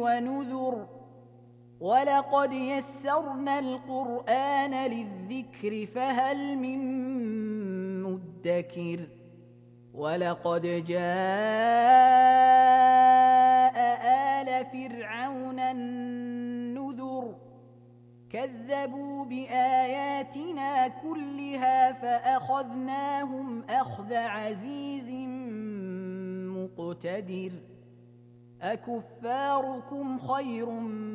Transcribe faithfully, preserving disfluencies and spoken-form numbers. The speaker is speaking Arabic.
ونذر ولقد يسرنا القرآن للذكر فهل من مدكر ولقد جاء آل فرعون النذر كذبوا بآياتنا كلها فأخذناهم أخذ عزيز مقتدر أكفاركم خير